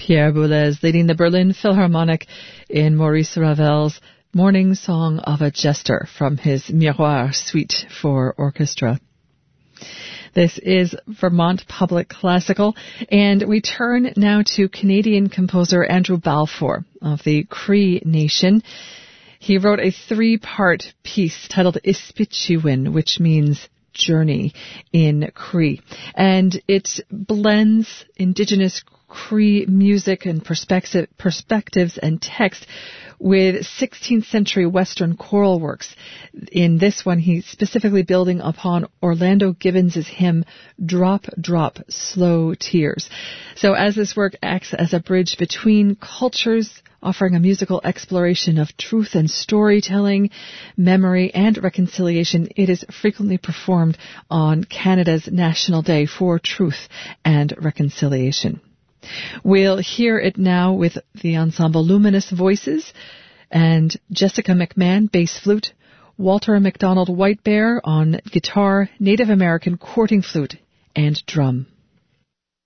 Pierre Boulez leading the Berlin Philharmonic in Maurice Ravel's Morning Song of a Jester from his Miroir Suite for Orchestra. This is Vermont Public Classical, and we turn now to Canadian composer Andrew Balfour of the Cree Nation. He wrote a 3-part piece titled Ispiciwin, which means journey in Cree, and it blends indigenous Cree music and perspectives and text with 16th century Western choral works. In this one, he's specifically building upon Orlando Gibbons' hymn, Drop, Drop, Slow Tears. So as this work acts as a bridge between cultures, offering a musical exploration of truth and storytelling, memory and reconciliation, it is frequently performed on Canada's National Day for Truth and Reconciliation. We'll hear it now with the ensemble Luminous Voices and Jessica McMahon, bass flute, Walter McDonald Whitebear on guitar, Native American quarting flute, and drum.